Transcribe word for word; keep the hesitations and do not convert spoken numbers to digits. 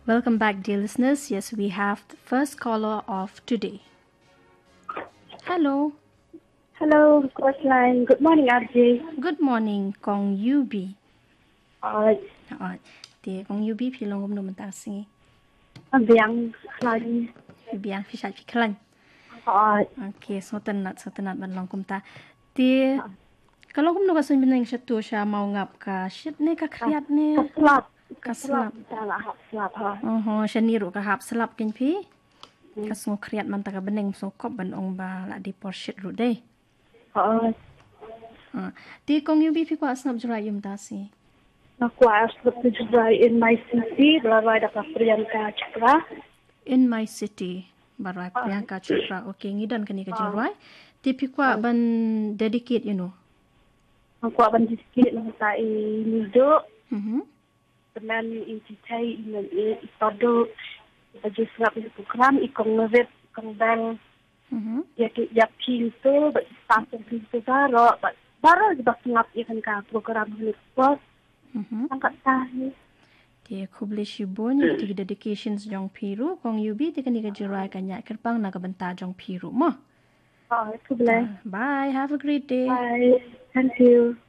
Welcome back, dear listeners. Yes, we have the first caller of today. Hello. Hello, course line. Good morning, R J. Good morning, Kong Yubi. Uh, Ờ, thì Kong Yubi phi long gom no menta singi. Biang line. Biang phi shat phi klan. Uh, Okay, so tenat so tenat ban long kumta. Ti kalau gom no ka sun binang shatu sha mau ngap ka shit ne ka kriat ne. Kaslap. Kaslap. Salah hap slap ha. Oh, shaniru ka hap slap kin phi. Kasung kriat man ta ka beneng so kop ban ong ba la di por shit ru dei. Uh, Ah, ti Kong Yubi phi ko asnap jura yum ta si. Nakuha slap to July in my city. Lalaway da ka Priyanka Chopra. In my city, barai Priyanka Chopra. Okay, ngidan kani ka jirai. Ti phi kwa ban dedicate you know. Nakuha ban diskit ng tayo nido. Mhm. Teman incitay in ipado. Bagi slap ng program. Ikong navet. Ikong bang. Mhm. Ya ya pintu. But starting pintu baro. But baro di ba ngap ikan ka program ni po. Mhm. Angkat tahi. Ti kubli shibun ti dedications jong piru Kong Yubi ti kani ka jirai kanya kerpang na kabenta jong piru mo. Oh, itu boleh. Bye, have a great day. Bye. Thank you.